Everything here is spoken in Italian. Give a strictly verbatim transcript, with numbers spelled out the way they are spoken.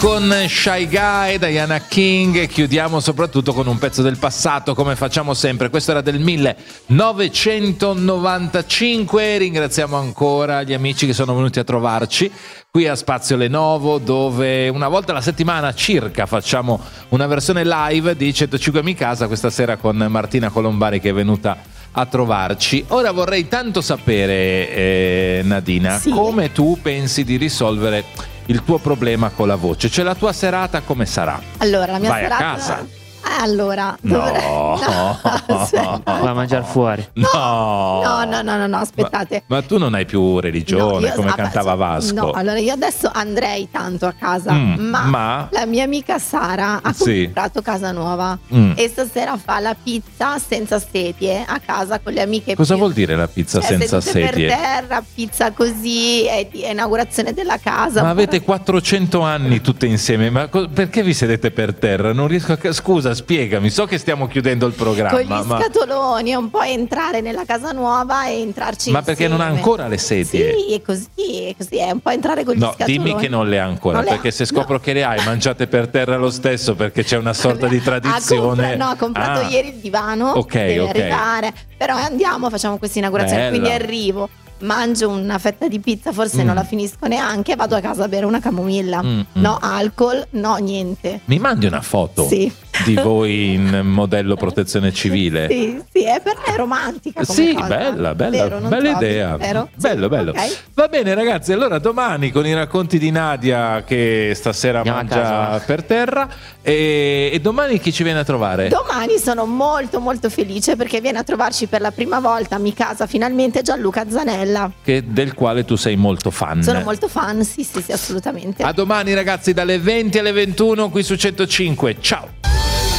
Con Shy Guy, Diana King, e chiudiamo soprattutto con un pezzo del passato, come facciamo sempre. Questo era del millenovecentonovantacinque. Ringraziamo ancora gli amici che sono venuti a trovarci qui a Spazio Lenovo, dove una volta alla settimana circa facciamo una versione live di centocinque Mi Casa, questa sera con Martina Colombari che è venuta a trovarci. Ora vorrei tanto sapere, eh, Nadina, sì, come tu pensi di risolvere il tuo problema con la voce, cioè la tua serata come sarà? Allora, la mia Vai serata... a casa? Allora, no, dovrei... no, va a mangiare fuori. No, no, no, no, no, no, aspettate. Ma, ma tu non hai più religione, no, io, come ah, cantava Vasco. No, allora io adesso andrei tanto a casa, mm, ma, ma la mia amica Sara ha sì. comprato casa nuova mm. e stasera fa la pizza senza sedie a casa con le amiche. Cosa più. vuol dire la pizza cioè, senza sedie? Per terra, pizza così, è, è inaugurazione della casa. Ma avete quattrocento anni tutte insieme, ma co- perché vi sedete per terra? Non riesco a... Scusa, spiegami, so che stiamo chiudendo il programma. Con gli ma... scatoloni, un po' entrare nella casa nuova e entrarci ma perché insieme. Non ha ancora le sedie? Sì, è così, è così, è un po' entrare con gli no, scatoloni. Dimmi che non le ha ancora, non perché ha... se scopro no. che le hai, mangiate per terra lo stesso, perché c'è una sorta di tradizione. Ha compra... No, ha comprato ah. ieri il divano, ok, deve ok. arrivare, però andiamo, facciamo questa inaugurazione, Bella. quindi arrivo, mangio una fetta di pizza, forse mm. non la finisco neanche, vado a casa a bere una camomilla. Mm, no mm. alcol, no niente. Mi mandi una foto? Sì. Di voi in modello protezione civile? Sì, sì, è per me romantica come sì, cosa. bella, bella, Vero, bella trovi, idea. Vero? Bello, sì, bello. Okay. Va bene ragazzi, allora domani con i racconti di Nadia che stasera Andiamo mangia per terra e, e domani chi ci viene a trovare? Domani sono molto molto felice perché viene a trovarci per la prima volta a Mi Casa finalmente Gianluca Zanella, che del quale tu sei molto fan. Sono molto fan, sì sì sì, assolutamente. A domani ragazzi dalle venti alle ventuno qui su centocinque. Ciao.